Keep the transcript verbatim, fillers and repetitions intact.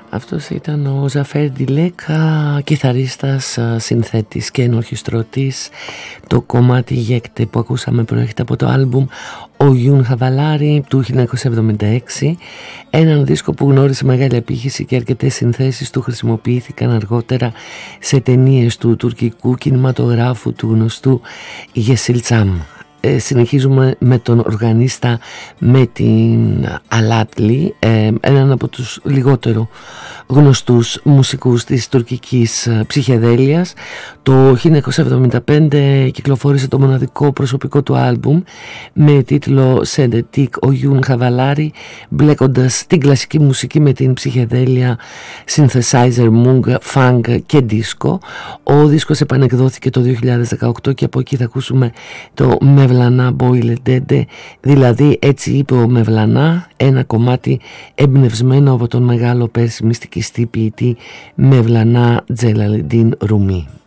Αυτός ήταν ο Ζαφέρ Ντιλέκ, κιθαρίστας, συνθέτης και ενορχιστρωτής. Το κομμάτι Γέκτε που ακούσαμε προέρχεται από το άλμπουμ Ο Γιούν Χαβαλάρη του χίλια εννιακόσια εβδομήντα έξι, έναν δίσκο που γνώρισε μεγάλη απήχηση και αρκετές συνθέσεις του χρησιμοποιήθηκαν αργότερα σε ταινίες του τουρκικού κινηματογράφου του γνωστού Yeşilçam. Ε, συνεχίζουμε με τον οργανίστα Metin Alatli, ε, έναν από τους λιγότερο γνωστούς μουσικούς της τουρκικής ε, ψυχεδέλειας. Το χίλια εννιακόσια εβδομήντα πέντε κυκλοφόρησε το μοναδικό προσωπικό του άλμπουμ με τίτλο Sendetik Ο Γιούν Χαβαλάρη, μπλέκοντας την κλασική μουσική με την ψυχεδέλεια, synthesizer, moog, funk και disco. Ο δίσκος επανεκδόθηκε το δύο χιλιάδες δεκαοκτώ και από εκεί θα ακούσουμε το Mevlana Boyle Dede, δηλαδή έτσι είπε ο Μευλανά, ένα κομμάτι εμπνευσμένο από τον μεγάλο πέρσι μυστικιστή ποιητή Mevlana Celaleddin Rumi.